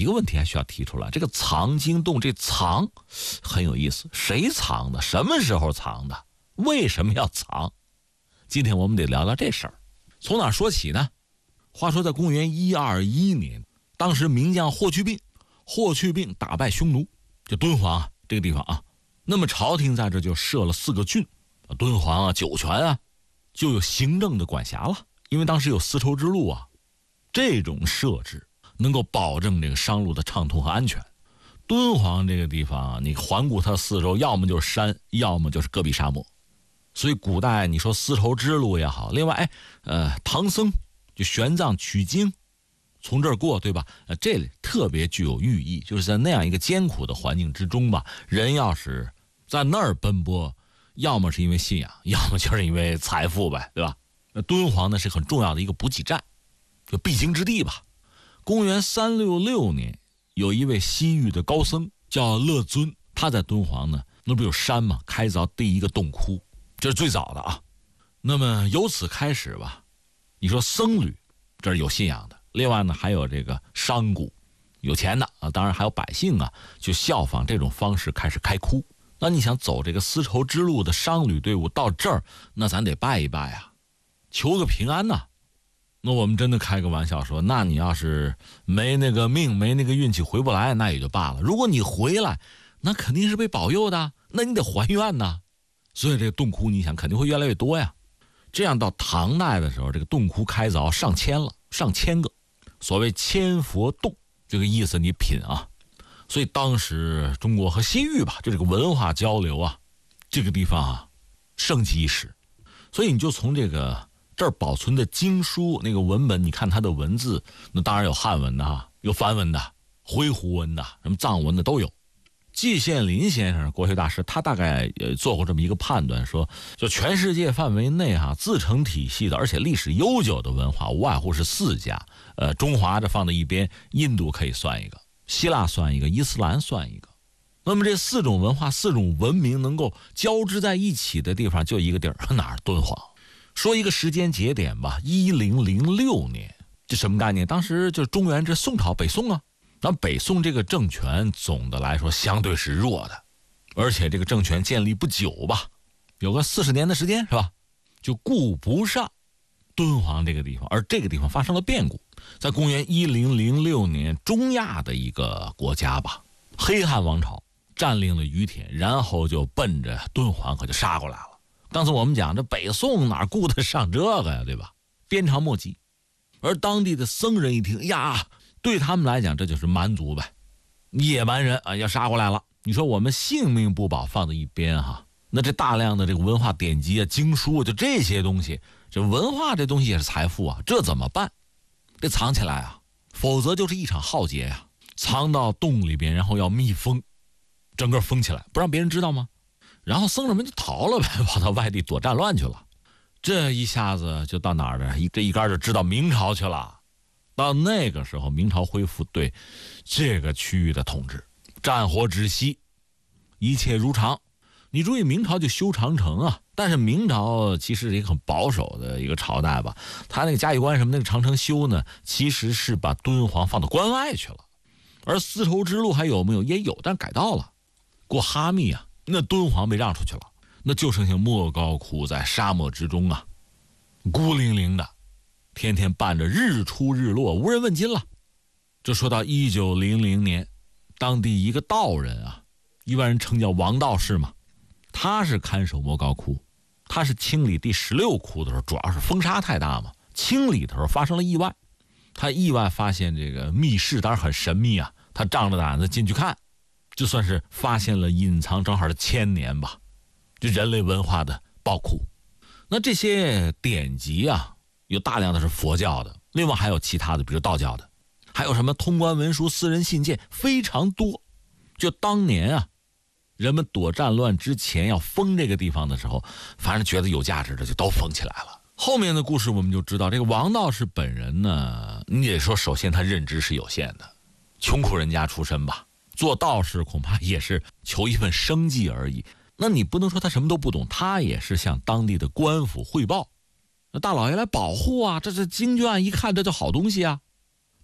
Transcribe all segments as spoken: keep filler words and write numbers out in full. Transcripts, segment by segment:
一个问题还需要提出来，这个藏经洞，这藏很有意思，谁藏的？什么时候藏的？为什么要藏？今天我们得聊聊这事儿。从哪说起呢？话说在公元一二一年，当时名将霍去病，霍去病打败匈奴，就敦煌啊这个地方啊，那么朝廷在这就设了四个郡，敦煌啊、酒泉啊，就有行政的管辖了。因为当时有丝绸之路啊，这种设置能够保证这个商路的畅通和安全。敦煌这个地方啊，你环顾它四周，要么就是山，要么就是戈壁沙漠。所以古代你说丝绸之路也好，另外哎，呃，唐僧就玄奘取经从这儿过，对吧？呃，这里特别具有寓意，就是在那样一个艰苦的环境之中吧，人要是在那儿奔波，要么是因为信仰，要么就是因为财富呗，对吧？那敦煌呢是很重要的一个补给站，就必经之地吧。公元三六六年，有一位西域的高僧叫乐尊，他在敦煌呢，那不有山吗？开凿第一个洞窟，这是最早的啊。那么由此开始吧，你说僧侣这是有信仰的，另外呢还有这个商贾，有钱的啊，当然还有百姓啊，就效仿这种方式开始开窟。那你想走这个丝绸之路的商旅队伍到这儿，那咱得拜一拜啊，求个平安呐、啊。那我们真的开个玩笑说，那你要是没那个命，没那个运气回不来，那也就罢了。如果你回来，那肯定是被保佑的，那你得还愿呐。所以这个洞窟你想肯定会越来越多呀。这样到唐代的时候，这个洞窟开凿上千了，上千个，所谓千佛洞，这个意思你品啊。所以当时中国和西域吧，就这个文化交流啊，这个地方啊盛极一时。所以你就从这个这儿保存的经书那个文本，你看它的文字，那当然有汉文的哈，有梵文的、回鹘文的、什么藏文的都有。季羡林先生国学大师，他大概也做过这么一个判断，说就全世界范围内哈自成体系的而且历史悠久的文化无外乎是四家，呃，中华这放在一边，印度可以算一个，希腊算一个，伊斯兰算一个。那么这四种文化、四种文明能够交织在一起的地方就一个地儿，哪儿？敦煌。说一个时间节点吧，一零零六年，这什么概念？当时就是中原这宋朝北宋啊，那北宋这个政权总的来说相对是弱的，而且这个政权建立不久吧，有个四十年的时间是吧？就顾不上敦煌这个地方，而这个地方发生了变故，在公元一零零六年，中亚的一个国家吧，黑汉王朝占领了于田，然后就奔着敦煌可就杀过来了。当时我们讲这北宋哪顾得上这个呀，对吧？鞭长莫及。而当地的僧人一听呀，对他们来讲这就是蛮族呗，野蛮人啊要杀过来了。你说我们性命不保放在一边哈，那这大量的这个文化典籍啊、经书啊，就这些东西，这文化这东西也是财富啊，这怎么办？得藏起来啊，否则就是一场浩劫呀。藏到洞里边，然后要密封，整个封起来，不让别人知道吗？然后僧人们就逃了呗，跑到外地躲战乱去了。这一下子就到哪儿了？这一竿就知道明朝去了。到那个时候，明朝恢复对这个区域的统治，战火止息，一切如常。你注意，明朝就修长城啊，但是明朝其实是一个很保守的一个朝代吧，他那个嘉峪关什么那个长城修呢，其实是把敦煌放到关外去了。而丝绸之路还有没有？也有，但改道了。过哈密啊，那敦煌被让出去了，那就剩下莫高窟在沙漠之中啊，孤零零的，天天伴着日出日落，无人问津了。这说到一九零零年，当地一个道人啊，一般人称叫王道士嘛，他是看守莫高窟，他是清理第十六窟的时候，主要是风沙太大嘛，清理的时候发生了意外，他意外发现这个密室，当然很神秘啊，他仗着胆子进去看，就算是发现了隐藏正好的千年吧，就人类文化的宝库。那这些典籍啊，有大量的是佛教的，另外还有其他的，比如道教的，还有什么通关文书、私人信件，非常多。就当年啊，人们躲战乱之前要封这个地方的时候，反正觉得有价值的就都封起来了。后面的故事我们就知道，这个王道士本人呢，你得说首先他认知是有限的，穷苦人家出身吧，做道士恐怕也是求一份生计而已。那你不能说他什么都不懂，他也是向当地的官府汇报，那大老爷来保护啊，这这经卷一看这就好东西啊。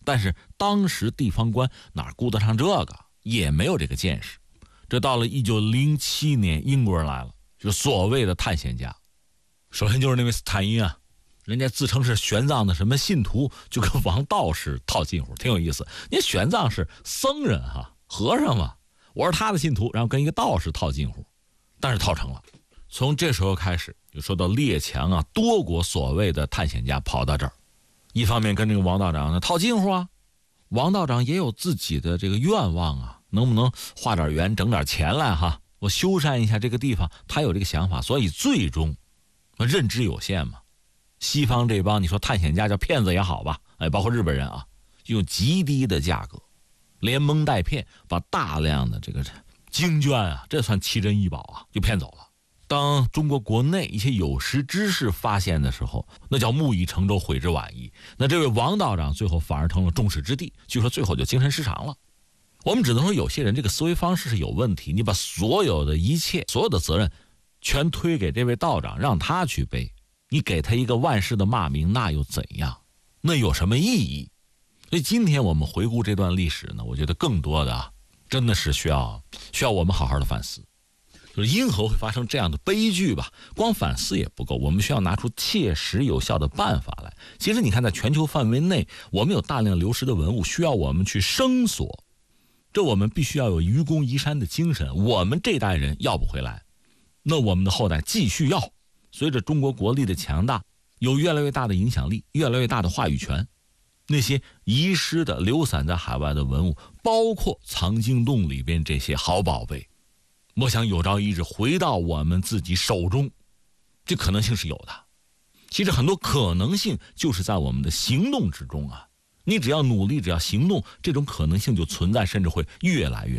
但是当时地方官哪顾得上这个，也没有这个见识。这到了一九零七年，英国人来了，就是所谓的探险家。首先就是那位斯坦因啊，人家自称是玄奘的什么信徒，就跟王道士套近乎，挺有意思。你玄奘是僧人哈、啊，和尚嘛，我是他的信徒，然后跟一个道士套近乎，但是套成了。从这时候开始，就说到列强啊，多国所谓的探险家跑到这儿，一方面跟这个王道长呢套近乎啊，王道长也有自己的这个愿望啊，能不能画点圆整点钱来哈，我修缮一下这个地方，他有这个想法，所以最终认知有限嘛。西方这帮你说探险家叫骗子也好吧，哎，包括日本人啊，用极低的价格连蒙带骗，把大量的这个经卷啊，这算奇珍异宝啊，就骗走了。当中国国内一些有识之士发现的时候，那叫木已成舟，悔之晚矣。那这位王道长最后反而成了众矢之的，据说最后就精神失常了。我们只能说有些人这个思维方式是有问题，你把所有的一切所有的责任全推给这位道长，让他去背，你给他一个万世的骂名，那又怎样？那有什么意义？所以今天我们回顾这段历史呢，我觉得更多的啊，真的是需要需要我们好好的反思。就是因何会发生这样的悲剧吧，光反思也不够，我们需要拿出切实有效的办法来。其实你看，在全球范围内，我们有大量流失的文物需要我们去声索，这我们必须要有愚公移山的精神。我们这代人要不回来，那我们的后代继续要。随着中国国力的强大，有越来越大的影响力，越来越大的话语权，那些遗失的流散在海外的文物，包括藏经洞里边这些好宝贝，我想有朝一日回到我们自己手中，这可能性是有的。其实很多可能性就是在我们的行动之中啊，你只要努力，只要行动，这种可能性就存在，甚至会越来越